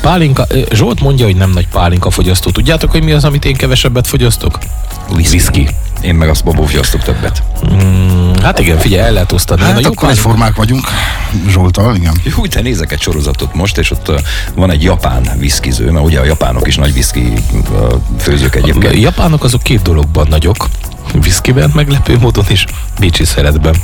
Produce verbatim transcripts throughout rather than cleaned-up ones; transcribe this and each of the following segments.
Pálinka, Zsolt mondja, hogy nem nagy pálinka fogyasztó. Tudjátok, hogy mi az, amit én kevesebbet fogyasztok? Whisky. Én meg azt Bobó fogyasztok többet. Mm, hát igen, figyelj, el lehet osztani. Hát én akkor jobban... egyformák vagyunk Zsolttal, igen. Úgy, te nézek egy sorozatot most, és ott uh, van egy japán viszkiző, mert ugye a japánok is nagy viszki uh, főzők egyébként. A japánok azok két dologban nagyok. Viszkiben, meglepő módon is, bécsi szeretben.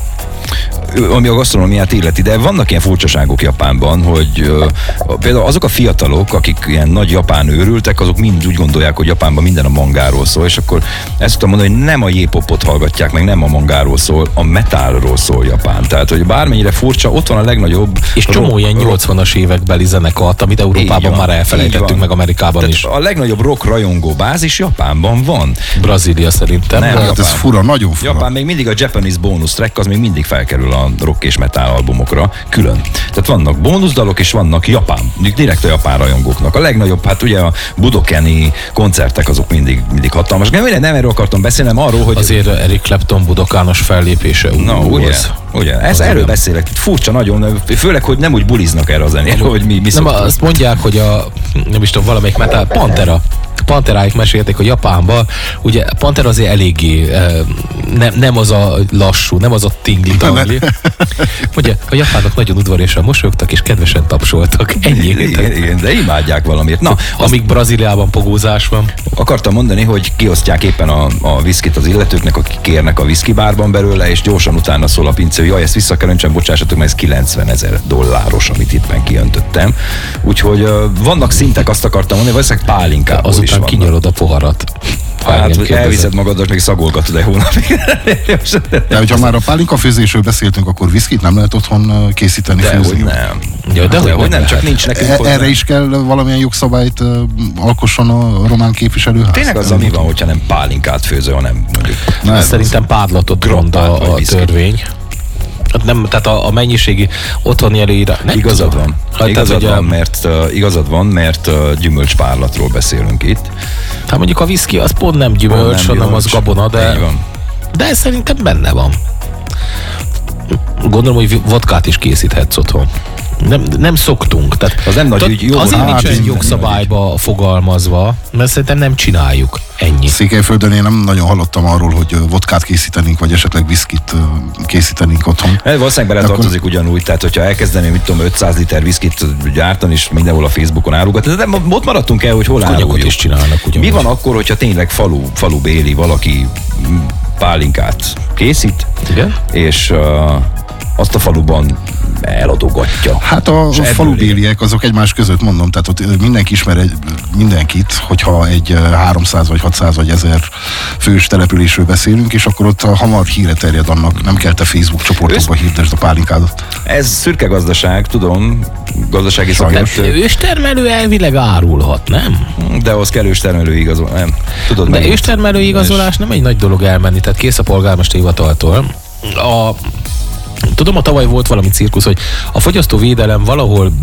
Ami a gasztronómiát illeti, de vannak ilyen furcsaságok Japánban, hogy uh, például azok a fiatalok, akik ilyen nagy japán őrültek, azok mind úgy gondolják, hogy Japánban minden a mangáról szól, és akkor ezt tudom mondani, hogy nem a J-popot hallgatják, meg nem a mangáról szól, a metálról szól Japán. Tehát, hogy bármennyire furcsa, ott van a legnagyobb... És csomó ilyen nyolcvanas évekbeli zenekart, amit Európában van, már elfelejtettünk, meg Amerikában tehát is. A legnagyobb rock rajongó bázis Japánban van. Brazília szerintem. Nem, Hát ez fura, nagyon fura. Japán még mindig a Japanese bonus track, az még mindig felkerül a rock és metal albumokra külön. Tehát vannak bónuszdalok, és vannak japán, direkt a japán rajongóknak. A legnagyobb, hát ugye a budokeni koncertek azok mindig, mindig hatalmas. Nem, nem erről akartam beszélni, hanem arról, hogy... Azért Eric Clapton budokános fellépése. Na, ugye? Ugye? Ez erről nem. beszélek. Furcsa nagyon, főleg, hogy nem úgy buliznak erre a zenére, hogy mi, mi Nem, szoktunk. azt mondják, hogy a, nem is tudom, valamelyik metal, Pantera. Panteráik mesélték, hogy Japánban, ugye Pantera azért eléggé nem, nem az a lassú, nem az a tingli-tangli. Ugye a japánok nagyon udvariasan mosolyogtak és kedvesen tapsoltak. Ennyi. Igen, igen, de imádják valamiért. Na, amíg Brazíliában pogózás van. Akartam mondani, hogy kiosztják éppen a, a viszkit az illetőknek, akik kérnek a viszkibárban belőle, és gyorsan utána szól a pince, hogy jaj, ezt vissza kell öntsen, bocsássatok, mert ez kilencvenezer dolláros, amit itt meg kiöntöttem. Úgyhogy uh, vannak szintek, azt akartam mondani, valószínűleg pálinkából is azután vannak. kinyalod a poharat. Hát, hogy elviszed magadat, még szagolgatod egy hónapig. De hogyha már a pálinka főzésről beszéltünk, akkor viszkit nem lehet otthon készíteni, De főzni? hogy nem. Ja, de, de hogy hogy nem, nem csak nincs nekünk E- hozzá. erre is kell valamilyen jogszabályt uh, alkosson a román képviselőház? Tényleg az, ami van, hogyha nem pálinkát főző, hanem mondjuk. Nem, szerintem pádlatot rond a, vagy a viszkit. törvény. Hát nem, tehát a, a mennyiségi otthoni előírás. Igazad van. Hát, Igazad tehát, van, ugye, mert, uh, igazad van, mert uh, gyümölcspárlatról beszélünk itt. hát mondjuk a viszki az pont nem gyümölcs, Pont nem hanem gyümölcs. az gabona, de, Így van. de ez szerintem benne van. Gondolom, hogy vodkát is készíthetsz otthon. Nem, nem szoktunk. Tehát, Az nem nagy tehát ügy, jó, azért hát nincs ez egy nem jogszabályba fogalmazva, mert szerintem nem csináljuk. Ennyi. Székelyföldön én nem nagyon hallottam arról, hogy vodkát készítenénk, vagy esetleg viszkit készítenénk otthon. Ez valószínűleg bele Akkor- tartozik ugyanúgy, tehát hogyha elkezdeném, mit tudom, ötszáz liter viszkit gyártani, és mindenhol a Facebookon árulgatni, de ott maradtunk el, hogy hol Konyakot áruljuk. is csinálnak ugyanúgy. Mi van akkor, hogyha tényleg falu, falu béli valaki pálinkát készít, Igen? és uh, azt a faluban eladogatja. Hát a És ebből falubéliek azok egymás között mondom, tehát ott mindenki ismer egy, mindenkit, hogyha egy háromszáz vagy hatszáz vagy ezer fős településről beszélünk, és akkor ott hamar híre terjed annak, nem kell te Facebook csoportokba hirdesd a pálinkádat. Ez szürke gazdaság, tudom, gazdasági szakértő, Őstermelő elvileg árulhat, nem? de ahhoz kell őstermelő igazol, nem? Tudod, De megint. őstermelő igazolás nem egy nagy dolog elmenni, tehát kész a polgármesteri hivataltól. A, tudom, a tavaly volt valami cirkusz, hogy a fogyasztóvédelem valahol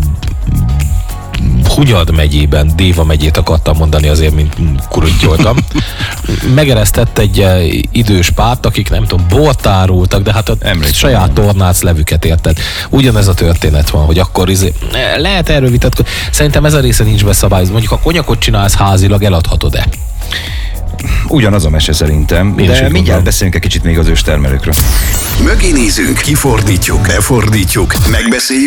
Hunyad megyében, Déva megyét akartam mondani azért, mint kuruttyoltam. Megeresztett egy eh, idős párt, akik nem tudom, bort árultak, de hát a Emlékszem, saját nem. tornác levüket érted. Ugyanez a történet van, hogy akkor izé, lehet erről vitatkozni. Szerintem ez a része nincs beszabályozva. Mondjuk a konyakot csinálsz házilag, eladhatod-e? Ugyanaz a mese szerintem, Én is de így mindjárt gondolom. beszélünk egy kicsit még az őstermelőkről. Mögé nézünk, kifordítjuk, lefordítjuk, megbeszéljük